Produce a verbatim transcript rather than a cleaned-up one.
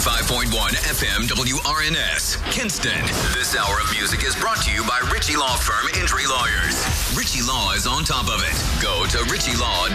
ninety-five point one F M W R N S, Kinston. This hour of music is brought to you by Ritchie Law Firm Injury Lawyers. Ritchie Law is on top of it. Go to ritchie law